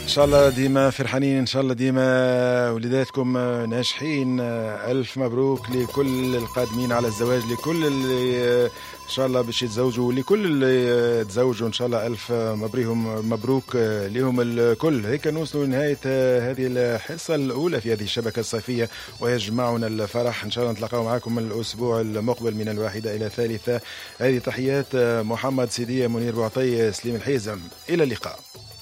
ان شاء الله ديما فرحانين، ان شاء الله ديما وليداتكم ناجحين. الف مبروك لكل القادمين على الزواج، لكل اللي ان شاء الله باش يتزوجوا، لكل اللي تزوجوا ان شاء الله الف مبروك لهم الكل. هيك نوصلوا لنهايه هذه الحصه الاولى في هذه الشبكه الصيفيه، ويجمعنا الفرح. ان شاء الله نتلاقاو معكم الاسبوع المقبل من الواحده الى الثالثه. هذه تحيات محمد سيديه، منير بوعطي، سليم الحيزم، الى اللقاء.